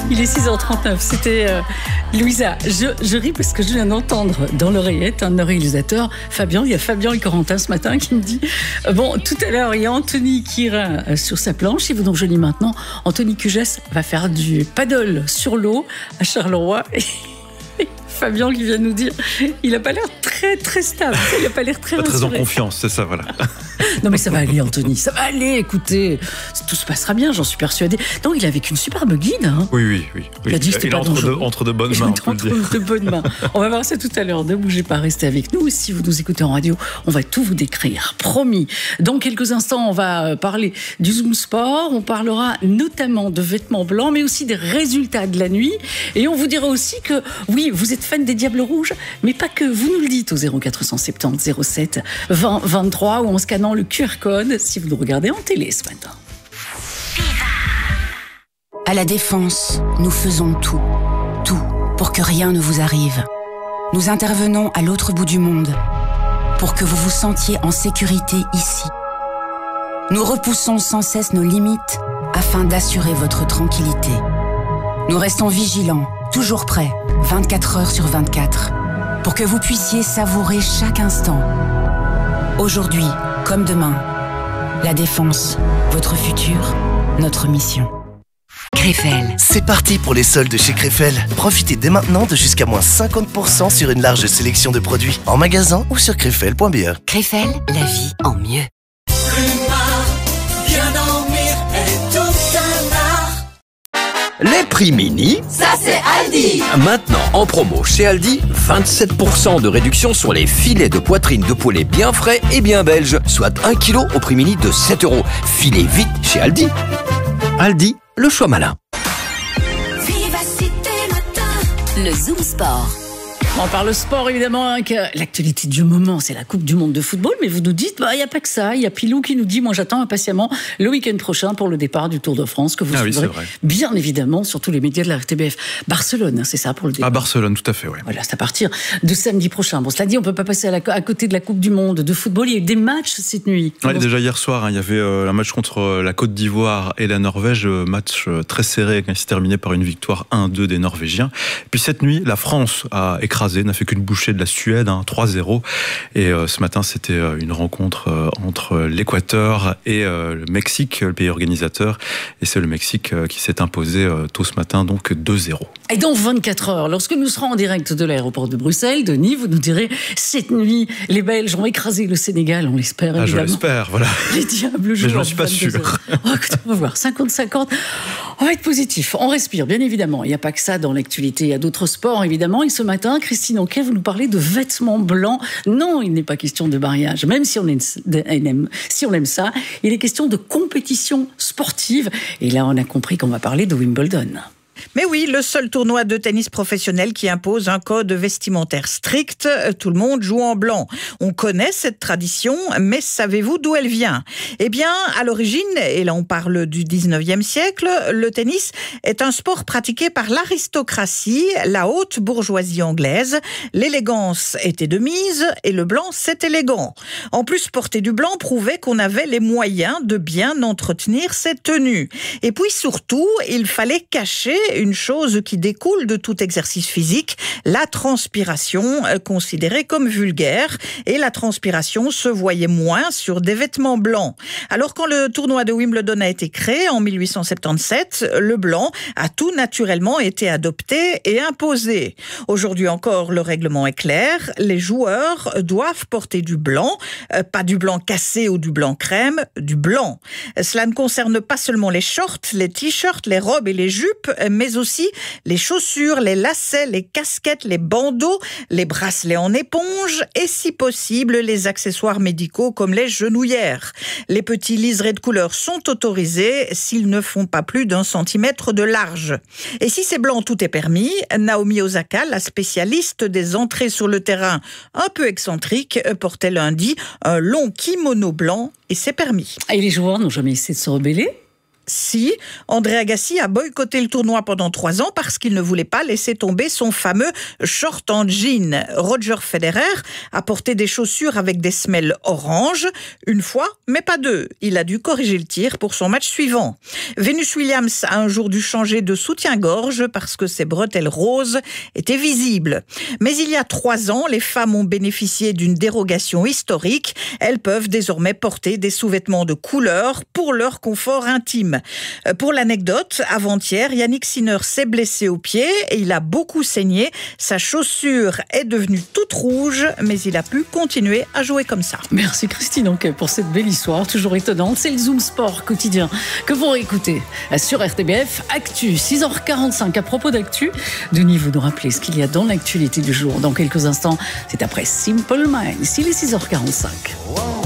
Il est 6h39, c'était Louisa. Je ris parce que je viens d'entendre dans l'oreillette un réalisateur, Fabien. Il y a Fabien et Corentin ce matin qui me dit bon, tout à l'heure, il y a Anthony qui ira sur sa planche. Et vous, donc je lis maintenant, Anthony Cugès va faire du paddle sur l'eau à Charleroi. Et Fabien qui vient de nous dire, il n'a pas l'air très stable, il n'a pas l'air très rassuré. Très en confiance, c'est ça, voilà. Non mais ça va aller, Anthony, ça va aller, écoutez, tout se passera bien, j'en suis persuadée. Non, il est avec une superbe guide. Hein. Oui. Il a dit c'était il pas entre de bonnes mains. Entre de bonnes mains. On va voir ça tout à l'heure, ne bougez pas, restez avec nous. Si vous nous écoutez en radio, on va tout vous décrire, promis. Dans quelques instants, on va parler du Zoom Sport, on parlera notamment de vêtements blancs, mais aussi des résultats de la nuit. Et on vous dira aussi que, oui, vous êtes fan des Diables Rouges, mais pas que, vous nous le dites au 0470 07 20 23 ou en scannant le QR code si vous nous regardez en télé ce matin. À la Défense, nous faisons tout pour que rien ne vous arrive. Nous intervenons à l'autre bout du monde pour que vous vous sentiez en sécurité ici. Nous repoussons sans cesse nos limites afin d'assurer votre tranquillité. Nous restons vigilants, toujours prêts, 24 heures sur 24, pour que vous puissiez savourer chaque instant. Aujourd'hui, comme demain, la Défense, votre futur, notre mission. Créfel. C'est parti pour les soldes chez Créfel. Profitez dès maintenant de jusqu'à moins 50% sur une large sélection de produits en magasin ou sur créfel.be. Créfel, la vie en mieux. Les prix mini, ça c'est Aldi. Maintenant en promo chez Aldi, 27% de réduction sur les filets de poitrine de poulet bien frais et bien belges, soit 1 kg au prix mini de 7 €. Filez vite chez Aldi. Aldi, le choix malin. Vivacité matin. Le Zoom Sport. On parle sport évidemment, avec l'actualité du moment, c'est la Coupe du Monde de football, mais vous nous dites, il n'y a pas que ça, il y a Pilou qui nous dit, moi j'attends impatiemment le week-end prochain pour le départ du Tour de France, que vous suivrez bien évidemment sur tous les médias de la RTBF. Barcelone, c'est ça pour le départ. À Barcelone, tout à fait, oui. Voilà, c'est à partir de samedi prochain. Bon, cela dit, on ne peut pas passer à côté de la Coupe du Monde de football, il y a eu des matchs cette nuit. Ouais, déjà hier soir, il y avait un match contre la Côte d'Ivoire et la Norvège, match très serré qui s'est terminé par une victoire 1-2 des Norvégiens. Puis cette nuit, la France a écrasé, n'a fait qu'une bouchée de la Suède, 3-0. Et ce matin, c'était une rencontre entre l'Équateur et le Mexique, le pays organisateur. Et c'est le Mexique qui s'est imposé tôt ce matin, donc 2-0. Et dans 24 heures, lorsque nous serons en direct de l'aéroport de Bruxelles, Denis, vous nous direz, cette nuit, les Belges ont écrasé le Sénégal, on l'espère évidemment. Je l'espère, voilà. Les Diables jouent. Mais je n'en suis pas sûr. Écoutez, on va voir, 50-50. On va être positif, on respire, bien évidemment. Il n'y a pas que ça dans l'actualité, il y a d'autres sports, évidemment. Et ce matin, Christine Auquet, vous nous parlez de vêtements blancs. Non, il n'est pas question de mariage, même si on aime ça. Il est question de compétition sportive. Et là, on a compris qu'on va parler de Wimbledon. Mais oui, le seul tournoi de tennis professionnel qui impose un code vestimentaire strict. Tout le monde joue en blanc. On connaît cette tradition, mais savez-vous d'où elle vient ? Eh bien, à l'origine, et là on parle du 19e siècle, le tennis est un sport pratiqué par l'aristocratie, la haute bourgeoisie anglaise. L'élégance était de mise et le blanc, c'est élégant. En plus, porter du blanc prouvait qu'on avait les moyens de bien entretenir ses tenues. Et puis surtout, il fallait cacher une chose qui découle de tout exercice physique, la transpiration, considérée comme vulgaire. Et la transpiration se voyait moins sur des vêtements blancs. Alors quand le tournoi de Wimbledon a été créé en 1877, le blanc a tout naturellement été adopté et imposé. Aujourd'hui encore, le règlement est clair. Les joueurs doivent porter du blanc, pas du blanc cassé ou du blanc crème, du blanc. Cela ne concerne pas seulement les shorts, les t-shirts, les robes et les jupes, mais aussi les chaussures, les lacets, les casquettes, les bandeaux, les bracelets en éponge et, si possible, les accessoires médicaux comme les genouillères. Les petits liserés de couleur sont autorisés s'ils ne font pas plus d'1 centimètre de large. Et si c'est blanc, tout est permis. Naomi Osaka, la spécialiste des entrées sur le terrain un peu excentrique, portait lundi un long kimono blanc et c'est permis. Et les joueurs n'ont jamais essayé de se rebeller ? Si, André Agassi a boycotté le tournoi pendant 3 ans parce qu'il ne voulait pas laisser tomber son fameux short en jean. Roger Federer a porté des chaussures avec des semelles orange, une fois, mais pas 2. Il a dû corriger le tir pour son match suivant. Venus Williams a un jour dû changer de soutien-gorge parce que ses bretelles roses étaient visibles. Mais il y a 3 ans, les femmes ont bénéficié d'une dérogation historique. Elles peuvent désormais porter des sous-vêtements de couleur pour leur confort intime. Pour l'anecdote, avant-hier, Yannick Sinner s'est blessé au pied et il a beaucoup saigné. Sa chaussure est devenue toute rouge, mais il a pu continuer à jouer comme ça. Merci Christine donc pour cette belle histoire, toujours étonnante. C'est le Zoom Sport quotidien que vous réécoutez sur RTBF Actu, 6h45. À propos d'Actu, Denis vous nous rappeler ce qu'il y a dans l'actualité du jour. Dans quelques instants, c'est après Simple Minds, il est 6h45.